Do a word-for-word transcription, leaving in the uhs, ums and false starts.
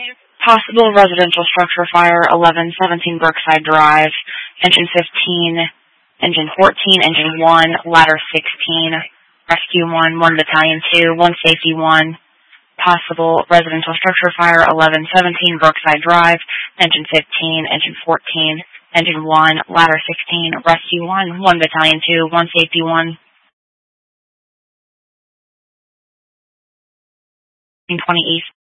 Possible residential structure fire, eleven seventeen Brookside Drive, engine fifteen, engine fourteen, engine one, ladder sixteen, rescue one, one battalion two, one safety one. Possible residential structure fire, eleven seventeen Brookside Drive, engine fifteen, engine fourteen, engine one, ladder sixteen, rescue one, one battalion two, one safety one. twenty East.